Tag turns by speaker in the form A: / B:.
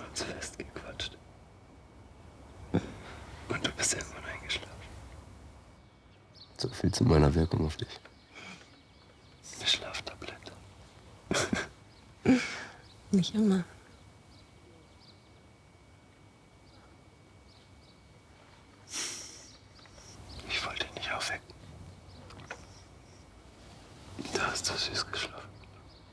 A: uns festgequatscht. Und du bist irgendwann eingeschlafen.
B: So viel zu meiner Wirkung auf dich.
A: Eine Schlaftablette.
C: Nicht immer.
A: Ich wollte dich nicht aufwecken. Du hast so süß geschlafen.